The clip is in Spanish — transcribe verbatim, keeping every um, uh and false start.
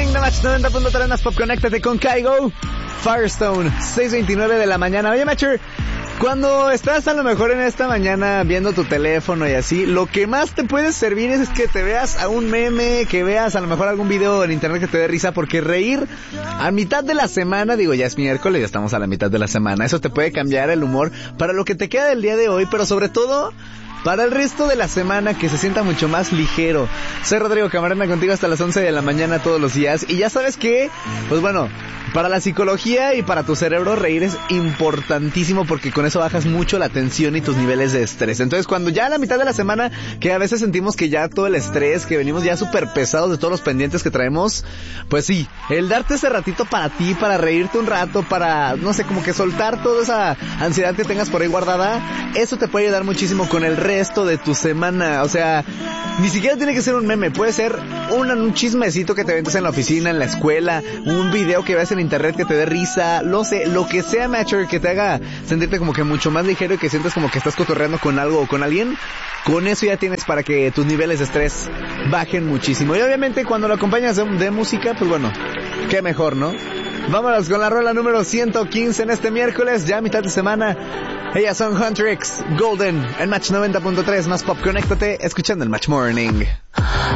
Morning de Match noventa punto tres más Pop. Conéctate con Kygo. Firestone, seis veintinueve de la mañana. Oye, Matcher, cuando estás a lo mejor en esta mañana viendo tu teléfono y así, lo que más te puede servir es que te veas a un meme, que veas a lo mejor algún video en internet que te dé risa, porque reír a mitad de la semana, digo, ya es miércoles, ya estamos a la mitad de la semana, eso te puede cambiar el humor para lo que te queda del día de hoy, pero sobre todo para el resto de la semana, que se sienta mucho más ligero. Soy Rodrigo Camarena, contigo hasta las once de la mañana todos los días. Y ya sabes que, pues bueno, para la psicología y para tu cerebro reír es importantísimo, porque con eso bajas mucho la tensión y tus niveles de estrés. Entonces, cuando ya a la mitad de la semana, que a veces sentimos que ya todo el estrés, que venimos ya súper pesados de todos los pendientes que traemos, pues sí, el darte ese ratito para ti, para reírte un rato, para, no sé, como que soltar toda esa ansiedad que tengas por ahí guardada, eso te puede ayudar muchísimo con el resto de tu semana. O sea, ni siquiera tiene que ser un meme, puede ser un, un chismecito que te ventes en la oficina, en la escuela, un video que veas en internet que te dé risa, lo sé, lo que sea, Matcher, que te haga sentirte como que mucho más ligero y que sientes como que estás cotorreando con algo o con alguien. Con eso ya tienes para que tus niveles de estrés bajen muchísimo. Y obviamente cuando lo acompañas de, de música, pues bueno, qué mejor, ¿no? Vámonos con la rola número ciento quince en este miércoles, ya a mitad de semana. Ellas son Huntrix, Golden, en Match noventa punto tres más Pop. Conéctate escuchando el Match Morning.